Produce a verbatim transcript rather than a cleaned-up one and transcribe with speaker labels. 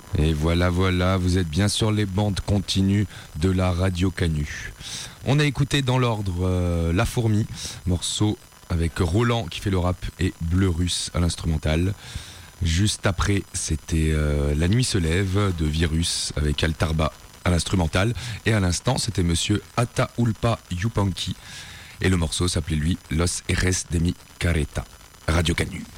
Speaker 1: Et voilà, voilà, vous êtes bien sur les bandes continues de la Radio Canu. On a écouté dans l'ordre euh, La Fourmi, morceau avec Roland qui fait le rap et Bleu Russe à l'instrumental. Juste après, c'était euh, La Nuit se lève de Virus avec Altarba à l'instrumental. Et à l'instant, c'était monsieur Ataulpa Yupanqui. Et le morceau s'appelait lui Los Eres de mi Careta. Radio Canu.